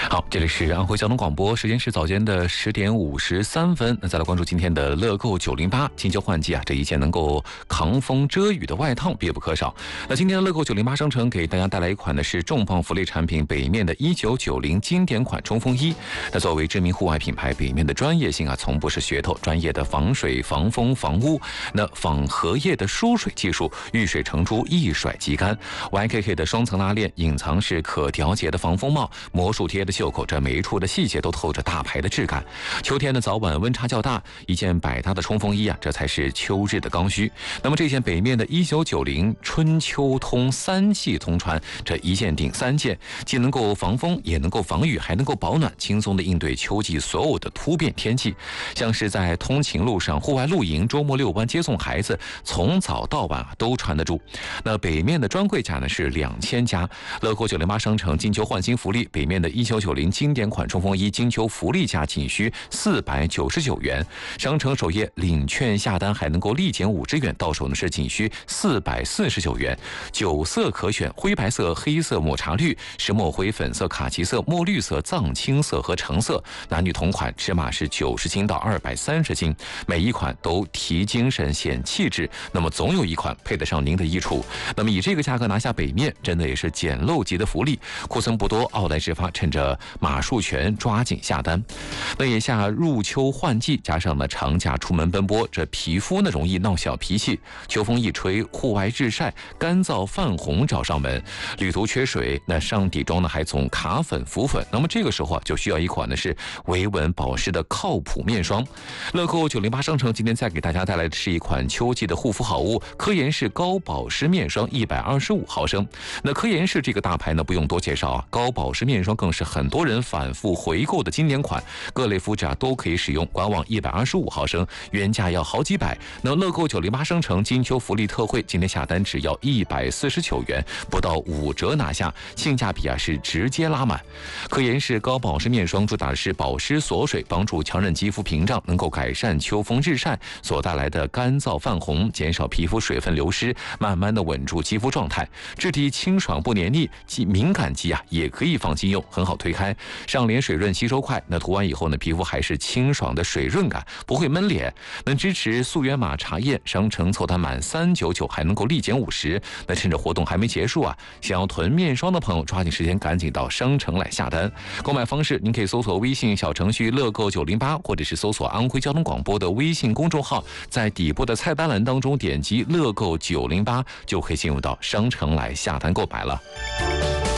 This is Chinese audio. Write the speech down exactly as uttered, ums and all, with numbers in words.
好，这里是安徽交通广播，时间是早间的十点五十三分。那再来关注今天的乐购九零八，金秋换季啊，这一件能够扛风遮雨的外套必不可少。那今天的乐购九零八商城给大家带来一款的是重磅福利产品，北面的一九九零经典款冲锋衣。那作为知名户外品牌，北面的专业性啊，从不是噱头，专业的防水、防风、防污，那仿荷叶的疏水技术，遇水成珠，一甩即干。Y K K 的双层拉链，隐藏式可调节的防风帽，魔术贴的袖口，这每一处的细节都透着大牌的质感。秋天的早晚温差较大，一件百搭的冲锋衣啊，这才是秋日的刚需。那么这件北面的一九九零春秋通三季通穿，这一件顶三件，既能够防风，也能够防雨，还能够保暖，轻松的应对秋季所有的突变天气。像是在通勤路上、户外露营、周末遛弯、接送孩子，从早到晚啊都穿得住。那北面的专柜价呢是两千家，乐购九零八商城金秋换新福利，北面的一九九零经典款冲锋衣金秋福利价仅需四百九十九元，商城首页领券下单还能够立减五十元，到手呢是仅需四百四十九元。九色可选，灰白色、黑色、抹茶绿、石墨灰、粉色、卡其色、墨绿色、藏青色和橙色，男女同款，尺码是九十斤到二百三十斤，每一款都提精神显气质，那么总有一款配得上您的衣橱。那么以这个价格拿下北面，真的也是捡漏级的福利，库存不多，奥莱之发，趁着马术全抓紧下单。那眼下入秋换季，加上呢长假出门奔波，这皮肤呢容易闹小脾气，秋风一吹，户外日晒，干燥泛红找上门，旅途缺水，那上底妆呢还总卡粉浮粉，那么这个时候啊就需要一款呢是维稳保湿的靠谱面霜。乐购九零八商城今天再给大家带来的是一款秋季的护肤好物，科颜氏高保湿面霜一百二十五毫升。那科颜氏这个大牌呢不用多介绍啊，高保湿面霜更是很多人反复回购的经典款，各类肤质啊都可以使用。官网一百二十五毫升，原价要好几百，那乐购九零八商城金秋福利特惠，今天下单只要一百四十九元，不到五折拿下，性价比啊是直接拉满。科颜氏高保湿面霜主打的是保湿锁水，帮助强韧肌肤屏障，能够改善秋风日晒所带来的干燥泛红，减少皮肤水分流失，慢慢的稳住肌肤状态。质地清爽不黏腻，既敏感肌啊也可以放心用，很好推开，上脸水润吸收快，那涂完以后呢，皮肤还是清爽的水润感，不会闷脸。能支持溯源码查验，商城凑单满三九九还能够立减五十。那趁着活动还没结束啊，想要囤面霜的朋友抓紧时间赶紧到商城来下单。购买方式您可以搜索微信小程序乐购九零八，或者是搜索安徽交通广播的微信公众号，在底部的菜单栏当中点击乐购九零八，就可以进入到商城来下单购买了。